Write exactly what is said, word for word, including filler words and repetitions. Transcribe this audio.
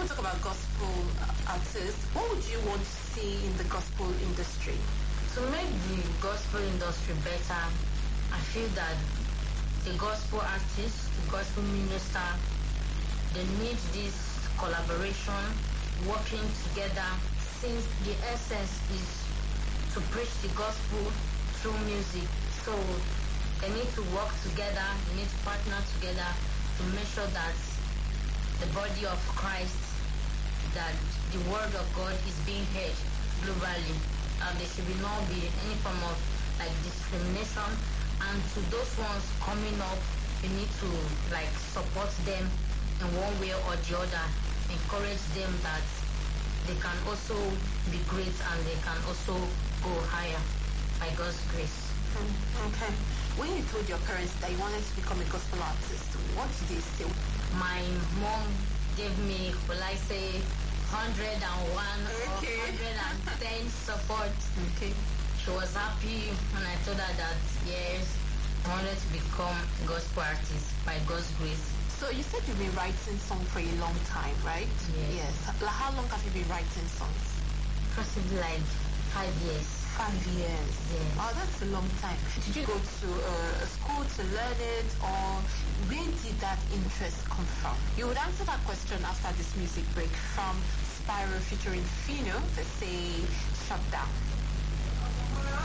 when we talk about gospel artists, what would you want to see in the gospel industry? To make the gospel industry better, I feel that the gospel artists, the gospel minister, they need this collaboration, working together, since the essence is to preach the gospel through music. So they need to work together, they need to partner together to make sure that the body of Christ, that the word of God is being heard globally. And there should be not be any form of like discrimination. And to those ones coming up, you need to like support them in one way or the other, encourage them that they can also be great and they can also go higher by God's grace. Okay. When you told your parents that you wanted to become a gospel artist, what did they say? My mom gave me, will I say, one hundred and one okay. or one hundred and ten support. Okay. She was happy when I told her that, yes, I wanted to become a gospel artist by God's grace. So you said you've been writing songs for a long time, right? Yes. Yes. How long have you been writing songs? Possibly like five years. Five years. Yes. Oh, that's a long time. Did you go to uh, a school to learn it, or where did that interest come from? You would answer that question after this music break from Spyro featuring Fino. They say, shut down.